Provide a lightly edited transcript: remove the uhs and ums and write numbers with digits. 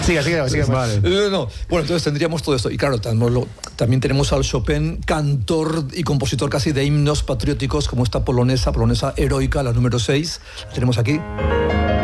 Siga. Vale. No. Bueno, entonces tendríamos todo esto. Y claro, también tenemos al Chopin, cantor y compositor casi de himnos patrióticos, como esta polonesa heroica, la número 6. La tenemos aquí.